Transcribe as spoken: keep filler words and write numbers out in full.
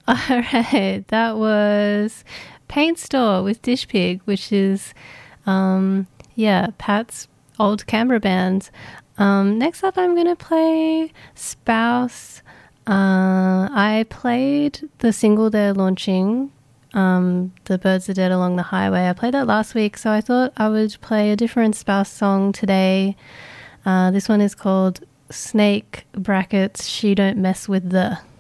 All right, that was Paint Store with Dish Pig, which is, um, yeah, Pat's old Canberra band. Um, next up, I'm going to play Spouse. Uh, I played the single they're launching, um, The Birds Are Dead Along the Highway. I played that last week, so I thought I would play a different Spouse song today. Uh, this one is called Snake brackets She Don't Mess With The.